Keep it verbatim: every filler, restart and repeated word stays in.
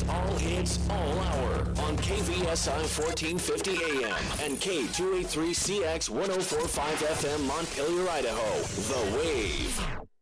All hits, all hour on K V S I fourteen fifty A M and K two eighty-three C X one oh four point five F M Montpelier, Idaho. The Wave.